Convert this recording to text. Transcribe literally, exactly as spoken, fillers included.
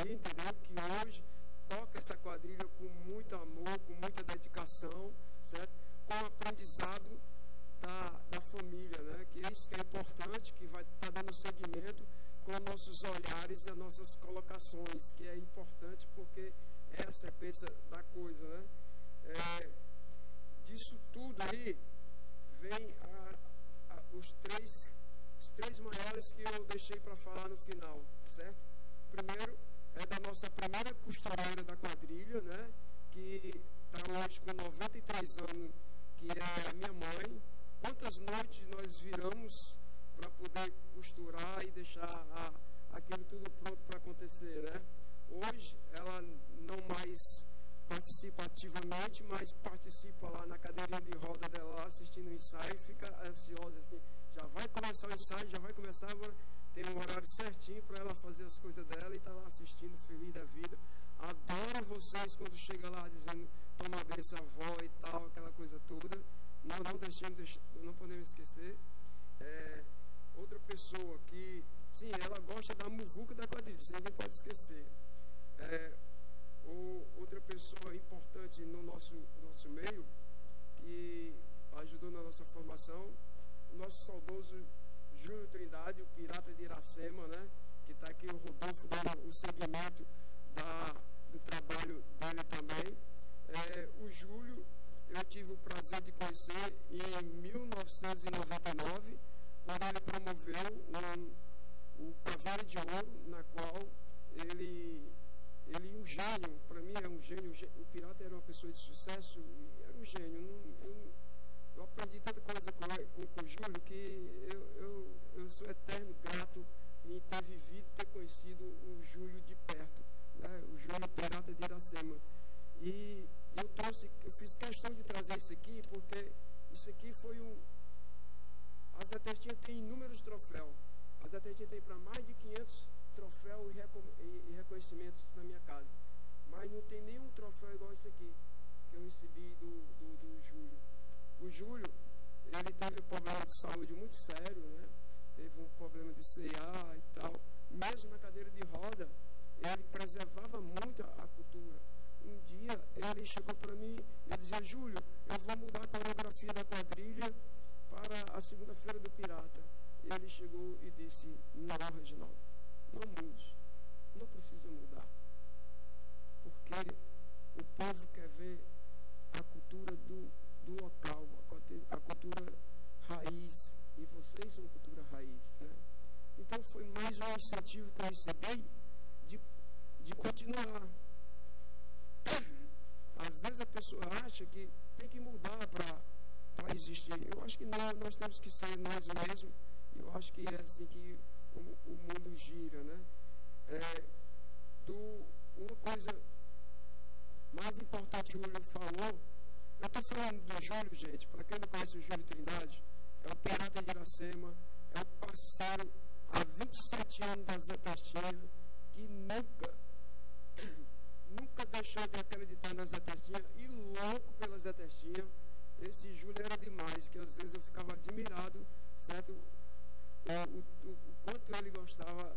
aí, entendeu? Que hoje toca essa quadrilha com muito amor, com muita dedicação, certo? Com o aprendizado da, da família, né? Que é isso que é importante, que vai estar tá dando seguimento com nossos olhares e as nossas colocações, que é importante porque é a sequência da coisa, né? É, disso tudo aí vem a, a, os, três, os três maiores que eu deixei para falar no final, certo? Primeiro é da nossa primeira costureira da quadrilha, né? Que está hoje com noventa e três anos, que é a minha mãe. Quantas noites nós viramos para poder costurar e deixar a, aquilo tudo pronto para acontecer, né? Hoje ela não mais participa ativamente, mas participa lá na cadeirinha de roda dela, lá, assistindo o ensaio, fica ansiosa assim, já vai começar o ensaio, já vai começar, agora tem um horário certinho para ela fazer as coisas dela e está lá assistindo, feliz da vida. Adoro vocês quando chega lá dizendo, toma a benção avó e tal, aquela coisa toda. Nós não deixamos, não podemos esquecer. É, outra pessoa que, sim, ela gosta da muvuca da quadrilha, isso ninguém pode esquecer. É, ou, outra pessoa importante no nosso, nosso meio, que ajudou na nossa formação, o nosso saudoso Júlio Trindade, o pirata de Iracema, né? Que está aqui, o Rodolfo, dando o segmento da, do trabalho dele também. É, o Júlio, eu tive o prazer de conhecer em mil novecentos e noventa e nove, quando ele promoveu um, o Cavalo de Ouro, na qual ele, ele um gênio, para mim é um gênio, o pirata era uma pessoa de sucesso, era um gênio. Não, eu, eu aprendi tanta coisa com, com, com o Júlio que eu, eu, eu sou eterno grato em ter vivido, ter conhecido o Júlio de perto, né? O Júlio Pirata de Iracema. E eu trouxe, eu fiz questão de trazer isso aqui, porque isso aqui foi um... A Zé Testinha tem inúmeros troféus. A Zé Testinha tem para mais de quinhentos troféus e reconhecimentos na minha casa. Mas não tem nenhum troféu igual esse aqui, que eu recebi do, do, do Júlio. O Júlio, ele teve um problema de saúde muito sério, né? Teve um problema de C A e tal. Mesmo na cadeira de roda, ele preservava muito a, a cultura. Um dia, ele chegou para mim e dizia, Júlio, eu vou mudar a coreografia da quadrilha para a segunda-feira do Pirata. E ele chegou e disse, não, Reginaldo, não mude, não precisa mudar. Porque o povo quer ver a cultura do, do local, a cultura raiz, e vocês são cultura raiz, né? Então foi mais um incentivo que eu recebi de, de continuar. Às vezes a pessoa acha que tem que mudar para existir. Eu acho que não, nós temos que ser nós mesmos. Eu acho que é assim que o, o mundo gira, né? É, do, uma coisa mais importante que o Júlio falou, eu estou falando do Júlio, gente, para quem não conhece o Júlio Trindade, é o pirata de Iracema, é o parceiro há vinte e sete anos da Zé Testinha, que nunca... nunca deixou de acreditar na Zé Testinha e louco pela Zé Testinha. Esse Júlio era demais, que às vezes eu ficava admirado, certo? O, o, o quanto ele gostava